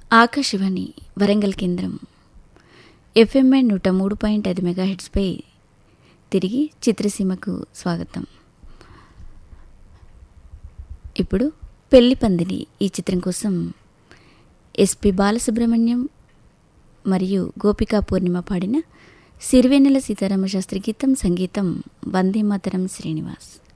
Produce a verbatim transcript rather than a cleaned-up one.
ఆకాశవాణి వరంగల్ కేంద్రం ఎఫ్ఎంఐ నూట మూడు పాయింట్ ఐదు మెగాహెట్స్పై తిరిగి చిత్రసీమకు స్వాగతం. ఇప్పుడు పెళ్లి పందిరి ఈ చిత్రం కోసం ఎస్పి బాలసుబ్రహ్మణ్యం మరియు గోపికా పూర్ణిమ పాడిన సిరివెన్నెల సీతారామ శాస్త్రి గీతం, సంగీతం వందే మాతరం శ్రీనివాస్.